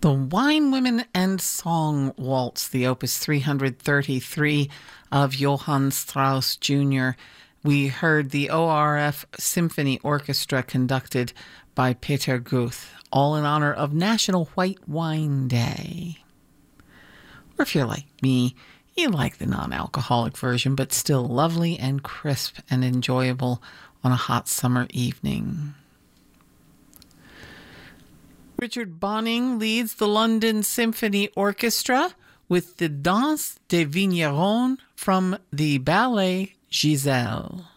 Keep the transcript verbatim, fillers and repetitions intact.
The Wine, Women and Song Waltz, the Opus three thirty-three of Johann Strauss Junior We heard the O R F Symphony Orchestra conducted by Peter Guth, all in honor of National White Wine Day. Or if you're like me, you like the non-alcoholic version, but still lovely and crisp and enjoyable on a hot summer evening. Richard Bonynge leads the London Symphony Orchestra with the Danse des Vignerons from the ballet Giselle.